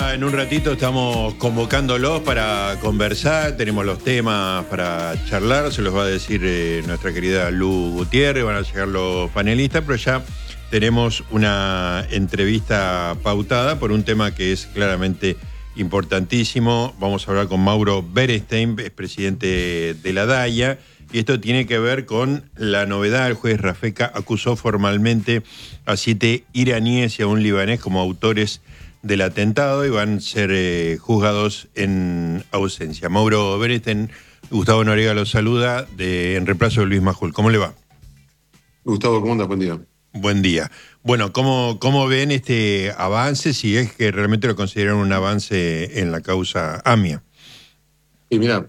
Ya en un ratito estamos convocándolos para conversar, tenemos los temas para charlar, se los va a decir nuestra querida Lu Gutiérrez, van a llegar los panelistas, pero ya tenemos una entrevista pautada por un tema que es claramente importantísimo. Vamos a hablar con Mauro Berenstein, es presidente de la DAIA, y esto tiene que ver con la novedad. El juez Rafeka acusó formalmente a 7 iraníes y a un libanés como autores del atentado y van a ser juzgados en ausencia. Mauro Berenstein, Gustavo Noriega los saluda en reemplazo de Luis Majul. ¿Cómo le va? Gustavo, ¿cómo andas? Buen día. Buen día. Bueno, ¿cómo ven este avance, si es que realmente lo consideran un avance en la causa AMIA? Y mira,